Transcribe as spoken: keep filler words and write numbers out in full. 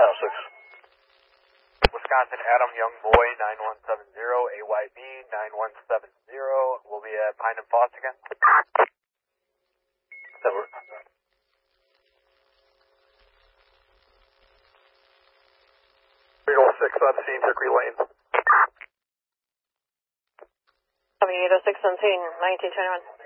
oh six. Wisconsin Adam Young Boy nine one seven zero, A Y B nine one seven zero. We'll be at Pine and Foss again. Never. three oh six on scene, Hickory Lane. W eight oh six on scene, nineteen twenty-one.